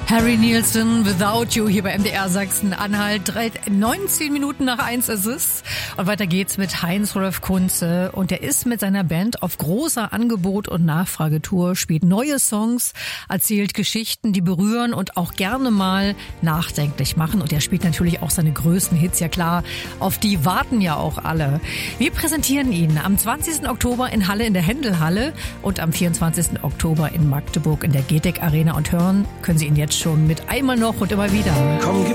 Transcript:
Harry Nilsson, Without You, hier bei MDR Sachsen-Anhalt. 19 Minuten nach 1 ist es. Und weiter geht's mit Heinz-Rolf Kunze. Und er ist mit seiner Band auf großer Angebot- und Nachfragetour, spielt neue Songs, erzählt Geschichten, die berühren und auch gerne mal nachdenklich machen. Und er spielt natürlich auch seine größten Hits, ja klar. Auf die warten ja auch alle. Wir präsentieren ihn am 20. Oktober in Halle in der Händelhalle und am 24. Oktober in Magdeburg in der GETEC Arena. Und hören können Sie ihn jetzt schon mit Einmal noch und immer wieder. Komm,